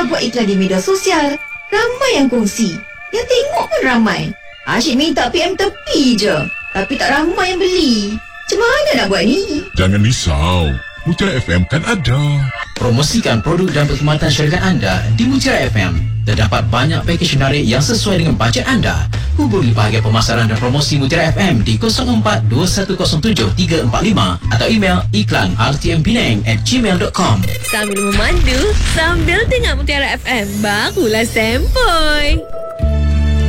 dah buat iklan di media sosial. Ramai yang kongsi. Yang tengok pun ramai. Asyik minta PM tepi je. Tapi tak ramai yang beli. Macam mana nak buat ni? Jangan risau. Mutiara FM kan ada. Promosikan produk dan perkhidmatan syarikat anda di Mutiara FM. Terdapat banyak pakej menarik yang sesuai dengan bajet anda. Hubungi bahagian pemasaran dan promosi Mutiara FM di 042107 345 atau email iklan@rtmpinang@gmail.com. Sambil memandu, sambil dengar Mutiara FM, barulah sempoi.